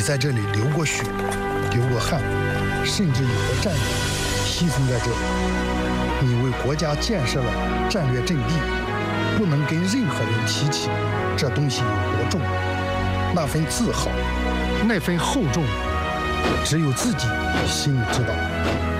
在这里流过血，流过汗，甚至有的战友牺牲在这里。你为国家建设了战略阵地，不能跟任何人提起这东西有多重，那份自豪，那份厚重，只有自己心里知道。